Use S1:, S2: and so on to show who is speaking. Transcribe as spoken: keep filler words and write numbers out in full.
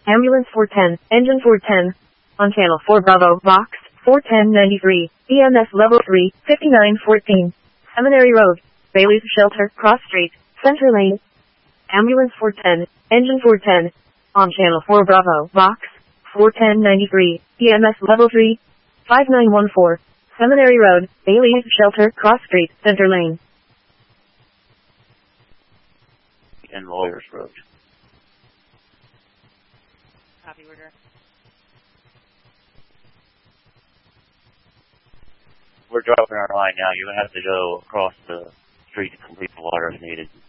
S1: Ambulance four ten, engine four ten. On channel four Bravo, box four ten ninety-three, E M S level three, fifty-nine fourteen. Seminary Road, Bailey's Shelter, Cross Street, Center Lane. Ambulance four ten, engine four ten. On channel four Bravo, box four ten ninety-three, E M S level three, five nine one four. Seminary Road, Bailey's Shelter, Cross Street, Center Lane.
S2: And Lawyers Road.
S3: Copy order.
S2: We're dropping our line now. You're going to have to go across the street to complete the water if needed.